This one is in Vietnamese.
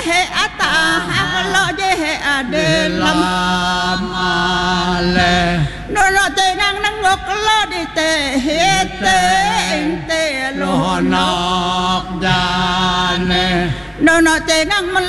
he ata lo je he ade lam ale no no te nang nang ngok lo di te he te lo nok jane no no te nang